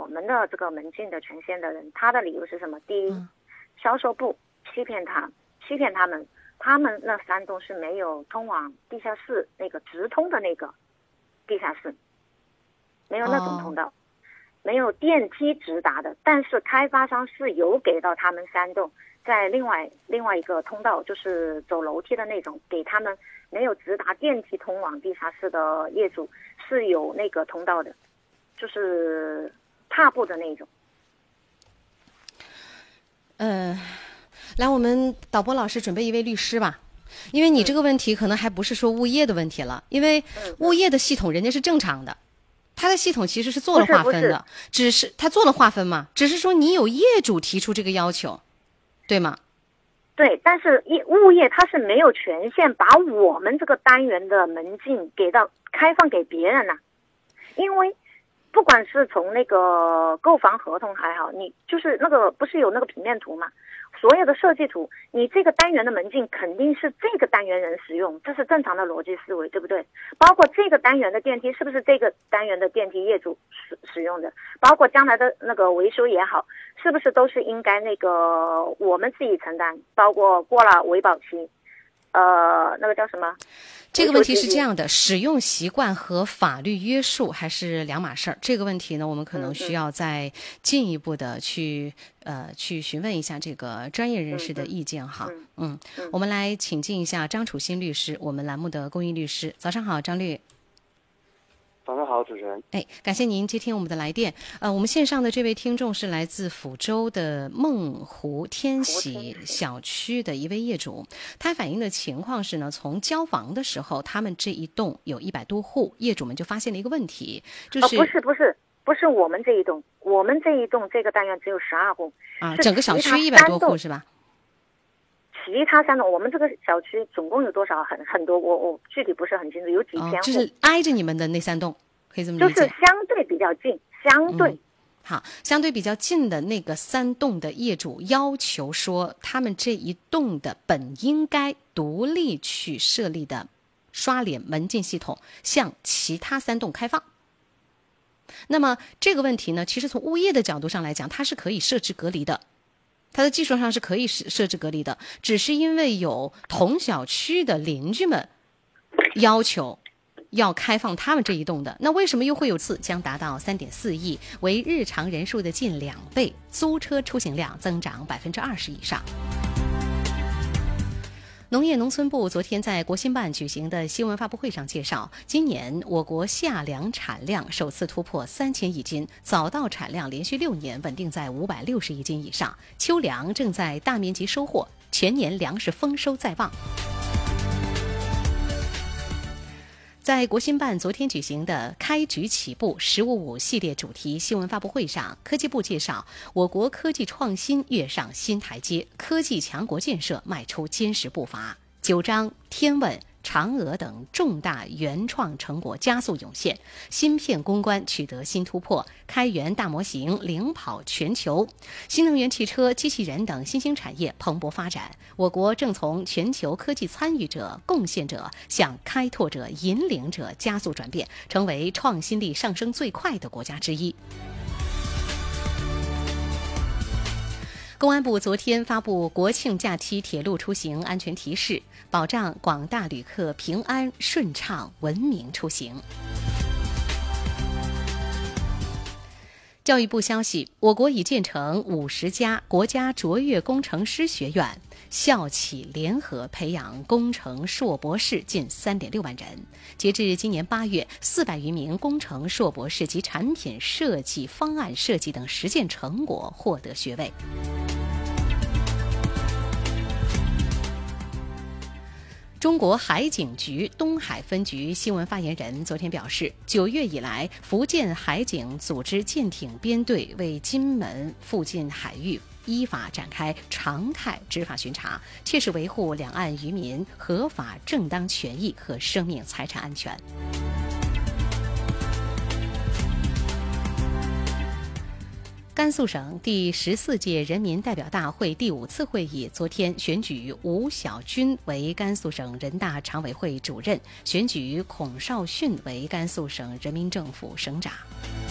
我们的这个门禁的权限的人，他的理由是什么？第一，销售部欺骗他们，他们那3栋是没有通往地下室那个直通的那个地下室，没有那种通道，没有电梯直达的。但是开发商是有给到他们3栋，在另外一个通道，就是走楼梯的那种，给他们没有直达电梯通往地下室的业主是有那个通道的，就是踏步的那种。 来，我们导播老师准备一位律师吧，因为你这个问题可能还不是说物业的问题了，因为物业的系统人家是正常的，他的系统其实是做了划分的，只是他做了划分嘛，只是说你有业主提出这个要求，对吗？ 对，但是物业他是没有权限把我们这个单元的门禁开放给别人呐，因为不管是从那个购房合同还好，你就是那个不是有那个平面图嘛，所有的设计图，你这个单元的门禁肯定是这个单元人使用，这是正常的逻辑思维，对不对？包括这个单元的电梯是不是这个单元的电梯业主使用的，包括将来的那个维修也好，是不是都是应该那个我们自己承担，包括过了维保期，那个叫什么？ 这个问题是这样的，使用习惯和法律约束还是两码事儿。这个问题呢，我们可能需要再进一步的去询问一下这个专业人士的意见哈。我们来请进一下张楚新律师，我们栏目的公益律师。早上好，张律。 早上好，主持人。 感谢您接听我们的来电。我们线上的这位听众是来自抚州的梦湖天喜小区的一位业主，他反映的情况是呢，从交房的时候，他们这一栋有100多户，业主们就发现了一个问题，就是不是我们这一栋，我们这一栋这个单元只有12户啊，整个小区100多户是吧？ 其他3栋，我们这个小区总共有多少？很多，我具体不是很清楚，有几千户。 就是挨着你们的那3栋，可以这么理解。 就是相对比较近， 好，相对比较近的那个3栋的业主要求说，他们这一栋的本应该独立去设立的刷脸门禁系统向其他3栋开放。那么这个问题呢，其实从物业的角度上来讲，它是可以设置隔离的。它的技术上是可以设置隔离的，只是因为有同小区的邻居们要求要开放他们这一栋的，那为什么又会有次将达到3.4亿，为日常人数的近2倍，租车出行量增长20%以上？农业农村部昨天在国新办举行的新闻发布会上介绍，今年我国夏粮产量首次突破3000亿斤，早稻产量连续6年稳定在560亿斤以上，秋粮正在大面积收获，全年粮食丰收在望。在国新办昨天举行的开局起步“15+5”系列主题新闻发布会上，科技部介绍，我国科技创新跃上新台阶，科技强国建设迈出坚实步伐。九章、天问、嫦娥等重大原创成果加速涌现，芯片攻关取得新突破，开源大模型领跑全球，新能源汽车、机器人等新兴产业蓬勃发展。我国正从全球科技参与者、贡献者向开拓者、引领者加速转变，成为创新力上升最快的国家之一。公安部昨天发布国庆假期铁路出行安全提示，保障广大旅客平安顺畅文明出行。教育部消息，我国已建成50家国家卓越工程师学院，校企联合培养工程硕博士近3.6万人。截至今年8月，400余名工程硕博士及产品设计、方案设计等实践成果获得学位。中国海警局东海分局新闻发言人昨天表示，9月以来，福建海警组织舰艇编队为金门附近海域依法展开常态执法巡查，切实维护两岸渔民合法正当权益和生命财产安全。甘肃省第14届人民代表大会第5次会议昨天选举吴小军为甘肃省人大常委会主任，选举孔绍训为甘肃省人民政府省长。